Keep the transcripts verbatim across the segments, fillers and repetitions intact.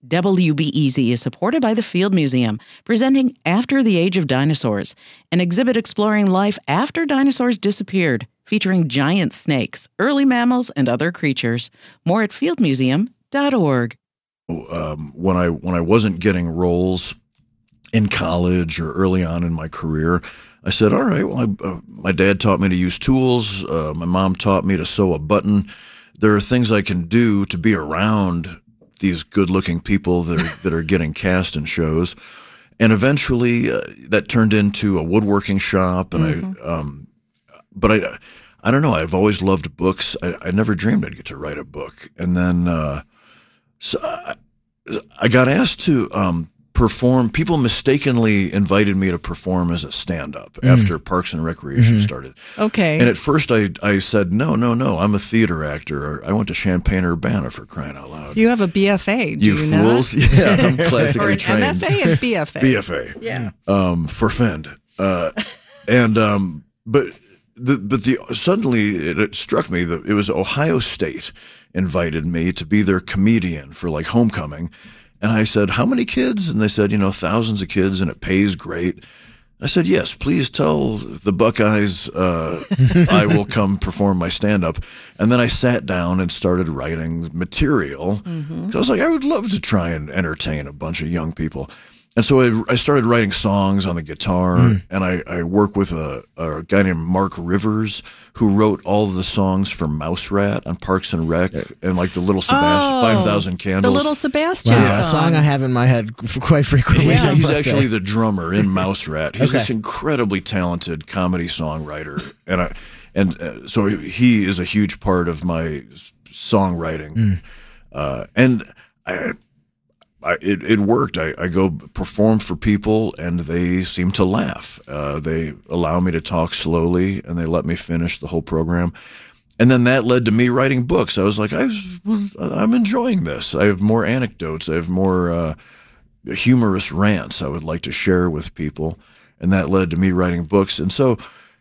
W B E Z is supported by the Field Museum, presenting After the Age of Dinosaurs, an exhibit exploring life after dinosaurs disappeared, featuring giant snakes, early mammals, and other creatures. More at field museum dot org. Um, when I when I wasn't getting roles in college or early on in my career, I said, all right, well, I, uh, my dad taught me to use tools. Uh, my mom taught me to sew a button. There are things I can do to be around these good-looking people that are, that are getting cast in shows. And eventually uh, that turned into a woodworking shop. And mm-hmm. I, um, but I, I don't know. I've always loved books. I, I never dreamed I'd get to write a book. And then, uh, so I, I got asked to, um, perform. People mistakenly invited me to perform as a stand-up mm. after Parks and Recreation mm-hmm. started. Okay. And at first I, I said, no, no, no, I'm a theater actor. I went to Champaign-Urbana, for crying out loud. You have a B F A, do you, you fools. Not? Yeah, I'm classically or an trained. M F A and B F A. B F A. Yeah. Um, for Fend. Uh, and, um, but the, but the, suddenly it, it struck me that it was Ohio State invited me to be their comedian for like homecoming. And I said, how many kids? And they said, you know, thousands of kids, and it pays great. I said, yes, please tell the Buckeyes uh, I will come perform my stand-up. And then I sat down and started writing material. Mm-hmm. So I was like, I would love to try and entertain a bunch of young people. And so I, I started writing songs on the guitar, mm. and I, I work with a, a guy named Mark Rivers, who wrote all of the songs for Mouse Rat on Parks and Rec, and like the Little Sebastian, oh, five thousand Candles. The Little Sebastian wow, song. A song I have in my head quite frequently. He's, yeah. he's actually the drummer in Mouse Rat. He's okay. this incredibly talented comedy songwriter, and I, and uh, so he is a huge part of my songwriting, mm. uh, and I. I, it, it worked. I, I go perform for people, and they seem to laugh. Uh, they allow me to talk slowly, and they let me finish the whole program. And then that led to me writing books. I was like, I was, I'm enjoying this. I have more anecdotes. I have more uh, humorous rants I would like to share with people. And that led to me writing books. And so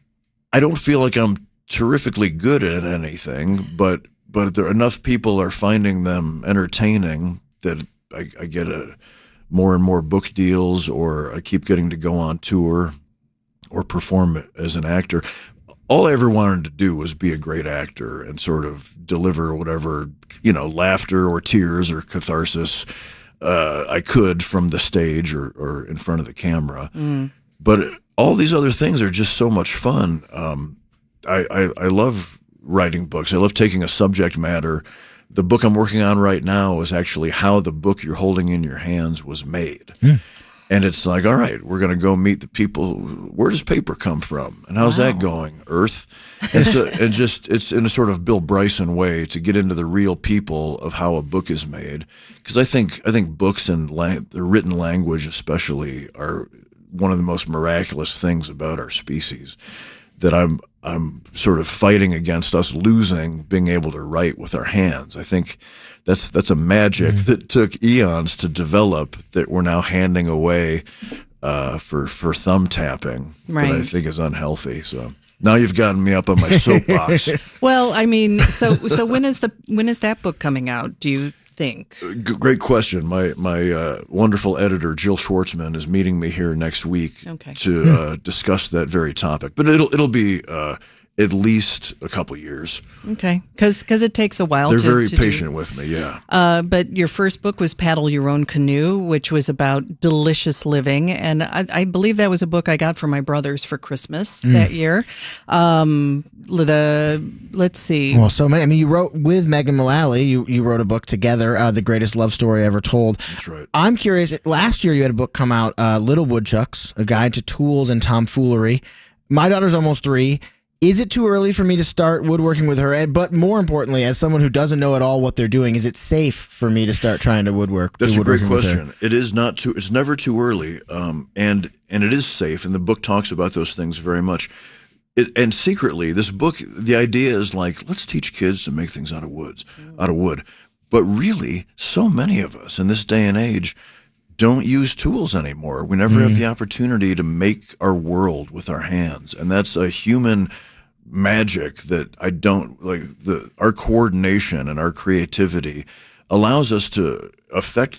I don't feel like I'm terrifically good at anything, but but there enough people are finding them entertaining that I, I get a more and more book deals, or I keep getting to go on tour or perform as an actor. All I ever wanted to do was be a great actor and sort of deliver whatever, you know, laughter or tears or catharsis uh, I could from the stage or, or in front of the camera. Mm. But all these other things are just so much fun. Um, I, I, I love writing books. I love taking a subject matter. The book I'm working on right now is actually how the book you're holding in your hands was made. Mm. And it's like, all right, we're going to go meet the people. Where does paper come from? And how's wow. that going? Earth. And so, and just, it's in a sort of Bill Bryson way to get into the real people of how a book is made. Because I think, I think books and lang- the written language especially are one of the most miraculous things about our species, that I'm, I'm sort of fighting against us losing being able to write with our hands. I think that's that's a magic mm. that took eons to develop that we're now handing away uh, for for thumb tapping. Right. That I think is unhealthy. So now you've gotten me up on my soapbox. Well, I mean, so so when is the when is that book coming out, do you think? G- great question. My my uh, wonderful editor Jill Schwartzman is meeting me here next week okay. to uh, discuss that very topic. But it'll it'll be uh, at least a couple years. Okay, because because it takes a while. They're to, very to patient do. with me. Yeah. Uh, but your first book was Paddle Your Own Canoe, which was about delicious living, and I, I believe that was a book I got for my brothers for Christmas mm. that year. Um, the let's see. Well, so many. I mean, you wrote with Megan Mullally. You you wrote a book together, uh, The Greatest Love Story Ever Told. That's right. I'm curious. Last year, you had a book come out, uh, Little Woodchucks: A Guide to Tools and Tomfoolery. My daughter's almost three. Is it too early for me to start woodworking with her? But more importantly, as someone who doesn't know at all what they're doing, is it safe for me to start trying to woodwork? That's a great woodworking question. It is not too. It's never too early, um, and and it is safe. And the book talks about those things very much. It, and secretly, this book, the idea is like, let's teach kids to make things out of woods, out of wood. But really, so many of us in this day and age don't use tools anymore. We never mm. have the opportunity to make our world with our hands, and that's a human magic that I don't like. The our coordination and our creativity allows us to affect